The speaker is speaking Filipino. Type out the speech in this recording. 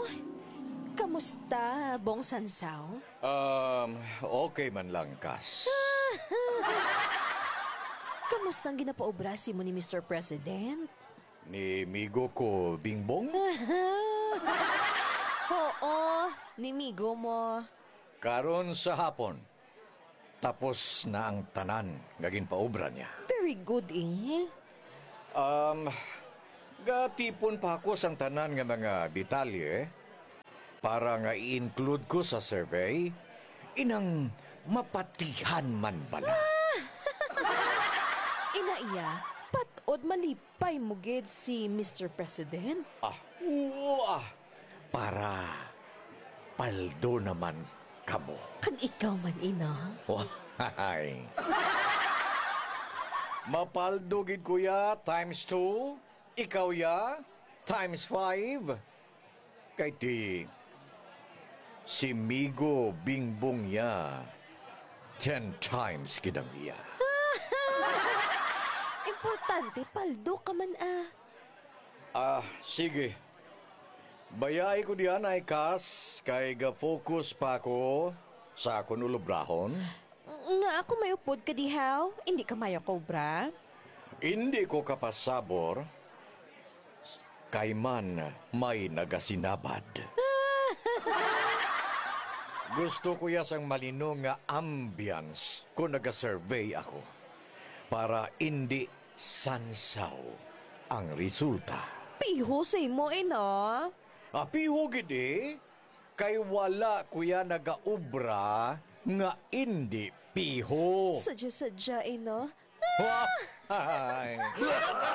Kamusta, Bong Sansaw? Okay man lang, Kas. Kamusta ang ginapaobra si mo ni Mr. President? Ni migo ko, Bingbong? Oo, nimigo mo. Karon sa hapon, tapos na ang tanan, gagin paobra niya. Very good, eh. Gatipon pa ako sang tanan nga mga detalye para nga i-include ko sa survey inang mapatihan man bala. Inaiya, patod malipay mo gid si Mr. President? Para paldo naman kamo. Kan ikaw man, ina. Why? Mapaldo gid kuya times 2, ikaw ya times 5. Kay ti si Migo Bingbong ya 10 times kidang iya. Importante, paldo ka man, Sige. Bayay ko diyan ay Kas, kay ga-focus pa ako sa akong ulubrahon. Nga ako may upod ka dihaw, hindi ka maya cobra. Hindi ko kapasabor, kay man may nagasinabad. Gusto ko yasang malino nga ambience kung nag-survey ako para hindi sansaw ang resulta. Piho sa imo, no? Piho gidi, kay wala kuya nagaubra nga hindi piho. Sadya-sadya, no? Wah!